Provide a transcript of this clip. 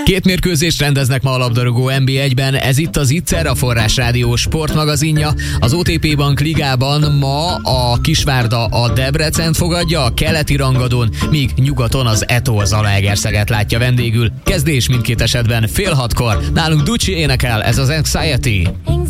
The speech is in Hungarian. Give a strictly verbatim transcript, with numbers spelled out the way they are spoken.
Két mérkőzést rendeznek ma a labdarúgó en bé egyben, ez itt az Itzer, a Forrás Rádió sportmagazinja. Az o té pé Bank Ligában ma a Kisvárda a Debrecent fogadja, a keleti rangadón, míg nyugaton az Etó Zalaegerszeget látja vendégül. Kezdés mindkét esetben fél hatkor. Nálunk Ducsi énekel, ez az Anxiety.